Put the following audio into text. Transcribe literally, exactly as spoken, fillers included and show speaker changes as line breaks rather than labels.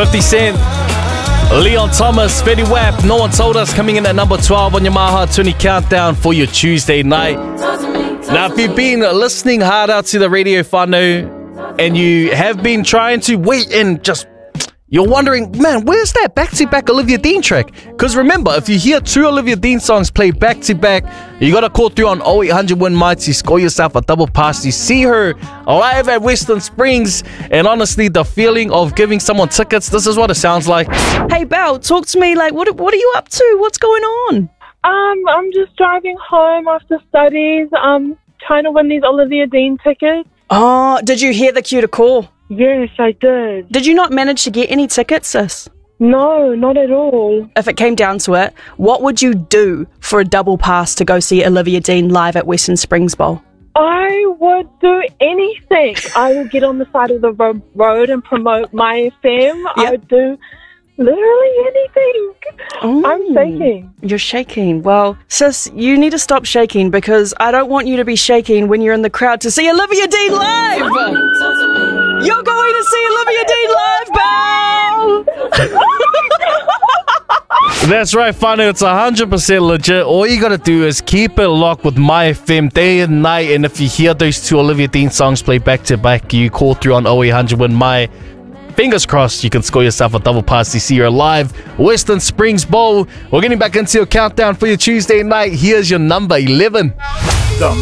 fifty Cent, Leon Thomas, Fetty Wap, No One Told Us coming in at number twelve on your My Heart twenty countdown for your Tuesday night. Now, if you've been listening hard out to the radio whānau and you have been trying to wait and just, you're wondering, man, where's that back-to-back Olivia Dean track? Because remember, if you hear two Olivia Dean songs played back-to-back, you got to call through on oh eight hundred win might to score yourself a double pass to see her live at Western Springs. And honestly, the feeling of giving someone tickets, this is what it sounds like.
Hey, Belle, talk to me. Like, what, what are you up to? What's going on?
Um, I'm just driving home after studies, um, trying to win these Olivia Dean tickets.
Oh, did you hear the cue to call?
Yes, I did.
Did you not manage to get any tickets, sis?
No, not at all.
If it came down to it, what would you do for a double pass to go see Olivia Dean live at Western Springs Bowl?
I would do anything. I would get on the side of the ro- road and promote my F M.
Yep.
I would do literally anything.
Ooh,
I'm shaking.
You're shaking. Well, sis, you need to stop shaking because I don't want you to be shaking when you're in the crowd to see Olivia Dean live. You're going to see Olivia Dean live, Belle.
That's right, whānau. It's one hundred percent legit. All you got to do is keep it locked with My F M day and night. And if you hear those two Olivia Dean songs play back to back, you call through on oh eight hundred win my. Fingers crossed you can score yourself a double pass to see her live Western Springs Bowl. We're getting back into your countdown for your Tuesday night. Here's your number eleven.